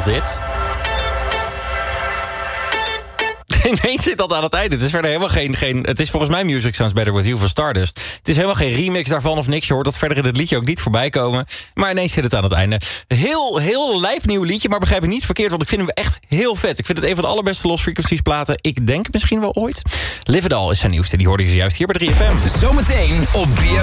dit. Nee, zit dat aan het einde. Het is verder helemaal geen... Het is volgens mij Music Sounds Better With You van Stardust. Het is helemaal geen remix daarvan of niks. Je hoort dat verder in het liedje ook niet voorbij komen. Maar ineens zit het aan het einde. Heel lijpnieuw liedje, maar begrijp ik niet verkeerd... want ik vind hem echt heel vet. Ik vind het een van de allerbeste Lost Frequencies platen. Ik denk misschien wel ooit. Live It All is zijn nieuwste. Die hoorde je zojuist hier bij 3FM. Zometeen op 3FM.